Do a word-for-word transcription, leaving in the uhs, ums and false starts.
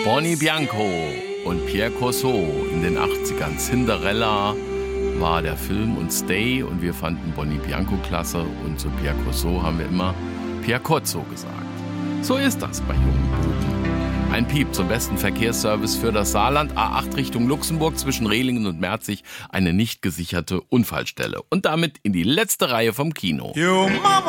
Bonnie Bianco und Pierre Corso in den achtzigern. Cinderella war der Film und Stay, und wir fanden Bonnie Bianco klasse, und zu Pierre Corso haben wir immer Pierre Corso gesagt. So ist das bei jungen Buben. Ein Piep zum besten Verkehrsservice für das Saarland. A acht Richtung Luxemburg zwischen Rehlingen und Merzig, eine nicht gesicherte Unfallstelle. Und damit in die letzte Reihe vom Kino.